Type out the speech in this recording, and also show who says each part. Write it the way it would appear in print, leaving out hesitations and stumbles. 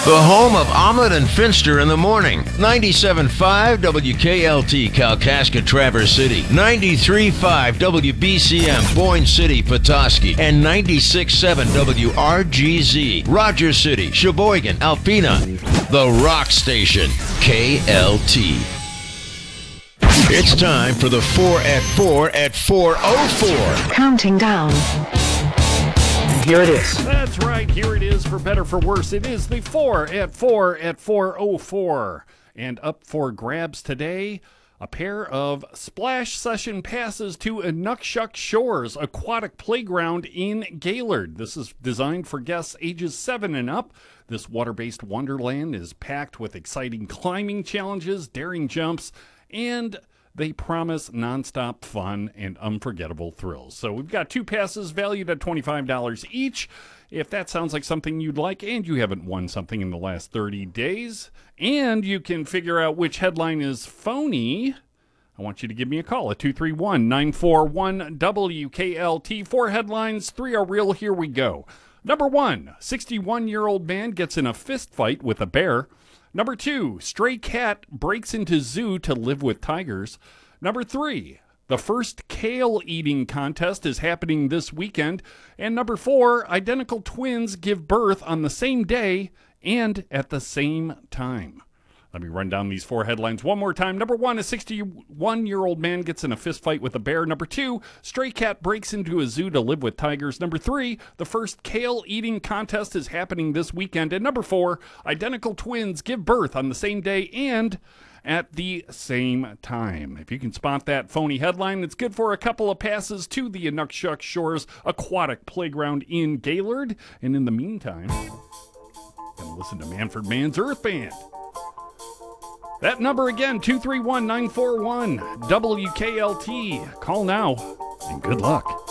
Speaker 1: The home of Omelet and Finster in the morning. 97.5 WKLT Kalkaska Traverse City. 93.5 WBCM Boyne City Petoskey. And 96.7 WRGZ Rogers City, Sheboygan, Alpena. The Rock Station. KLT. It's time for the 4 at 4 at 4:04.
Speaker 2: Counting down.
Speaker 3: Here it is.
Speaker 4: That's right. Here it is, for better, for worse. It is the 4 at 4 at 4:04. And up for grabs today, a pair of splash session passes to Inukshuk Shores Aquatic Playground in Gaylord. This is designed for guests ages 7 and up. This water-based wonderland is packed with exciting climbing challenges, daring jumps, and they promise nonstop fun and unforgettable thrills. So we've got 2 passes valued at $25 each. If that sounds like something you'd like and you haven't won something in the last 30 days, and you can figure out which headline is phony, I want you to give me a call at 231-941-WKLT. 4 headlines, 3 are real. Here we go. Number 1, 61-year-old man gets in a fist fight with a bear. Number 2, stray cat breaks into zoo to live with tigers. Number 3, the first kale eating contest is happening this weekend. And number 4, identical twins give birth on the same day and at the same time. Let me run down these 4 headlines one more time. Number 1, a 61-year-old man gets in a fist fight with a bear. Number 2, stray cat breaks into a zoo to live with tigers. Number 3, the first kale eating contest is happening this weekend. And number 4, identical twins give birth on the same day and at the same time. If you can spot that phony headline, it's good for a couple of passes to the Inukshuk Shores Aquatic Playground in Gaylord. And in the meantime, you can listen to Manford Mann's Earth Band. That number again, 231-941-WKLT. Call now, and good luck.